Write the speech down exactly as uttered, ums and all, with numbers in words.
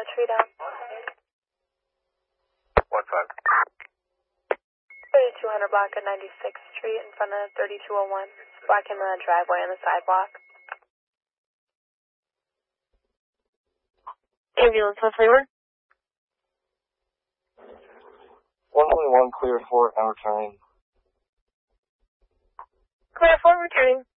three down. One five. thirty-two hundred block at ninety-sixth Street in front of thirty-two oh one. It's blocking the driveway and the sidewalk. Ambulance, what's labor? one twenty-one, clear for, and returning. Clear for returning.